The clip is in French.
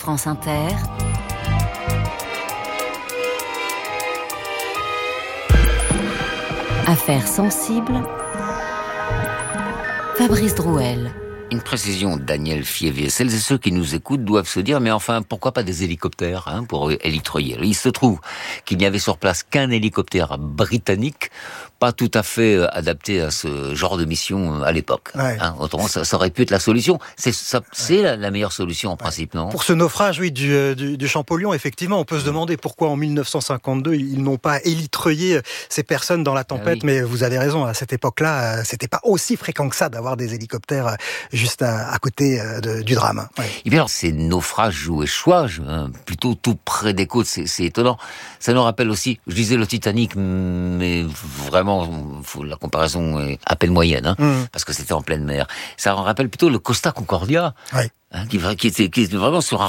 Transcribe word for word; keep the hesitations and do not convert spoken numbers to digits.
France Inter. Affaires sensibles. Fabrice Drouel. Une précision, Daniel Fievier. Celles et ceux qui nous écoutent doivent se dire, mais enfin, pourquoi pas des hélicoptères hein, pour élitreiller. Il se trouve qu'il n'y avait sur place qu'un hélicoptère britannique, pas tout à fait adapté à ce genre de mission à l'époque. Ouais. Hein, autrement, ça, ça aurait pu être la solution. C'est, ça, c'est ouais. la, la meilleure solution en ouais. principe, non ? Pour ce naufrage, oui, du, du, du Champollion, effectivement, on peut se demander pourquoi en dix-neuf cent cinquante-deux ils n'ont pas élitreillé ces personnes dans la tempête. Ah oui. Mais vous avez raison, à cette époque-là, c'était pas aussi fréquent que ça d'avoir des hélicoptères juste à, à côté de, du drame. Ouais. Et bien alors, ces naufrages ou échouages, hein, plutôt tout près des côtes, c'est, c'est étonnant. Ça nous rappelle aussi, je disais le Titanic, mais vraiment, faut, la comparaison est à peine moyenne, hein, mmh. parce que c'était en pleine mer. Ça en rappelle plutôt le Costa Concordia, ouais. hein, qui, qui, était, qui était vraiment sur un